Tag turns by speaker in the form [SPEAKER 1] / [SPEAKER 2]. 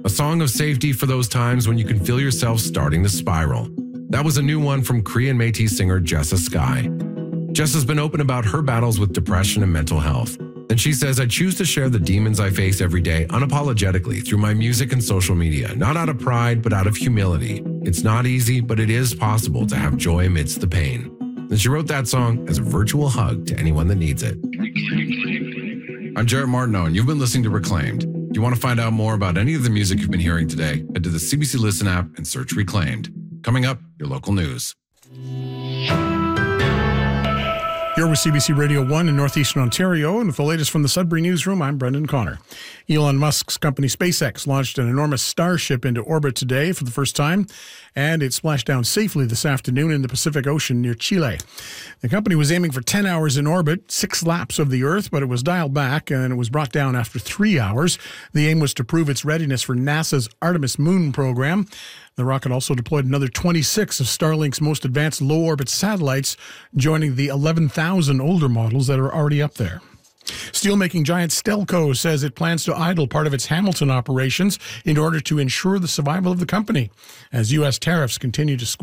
[SPEAKER 1] A song of safety for those times when you can feel yourself starting to spiral. That was a new one from Korean Métis singer Jessa Sky. Jess has been open about her battles with depression and mental health. And she says, I choose to share the demons I face every day unapologetically through my music and social media, not out of pride, but out of humility. It's not easy, but it is possible to have joy amidst the pain. And she wrote that song as a virtual hug to anyone that needs it. I'm Jarrett Martineau, and you've been listening to Reclaimed. If you want to find out more about any of the music you've been hearing today, head to the CBC Listen app and search Reclaimed. Coming up, your local news.
[SPEAKER 2] You're with CBC Radio 1 in Northeastern Ontario, and with the latest from the Sudbury Newsroom, I'm Brendan Connor. Elon Musk's company SpaceX launched an enormous Starship into orbit today for the first time, and it splashed down safely this afternoon in the Pacific Ocean near Chile. The company was aiming for 10 hours in orbit, 6 laps of the Earth, but it was dialed back and it was brought down after 3 hours. The aim was to prove its readiness for NASA's Artemis moon program. The rocket also deployed another 26 of Starlink's most advanced low-orbit satellites, joining the 11,000 older models that are already up there. Steelmaking giant Stelco says it plans to idle part of its Hamilton operations in order to ensure the survival of the company, as U.S. tariffs continue to squeeze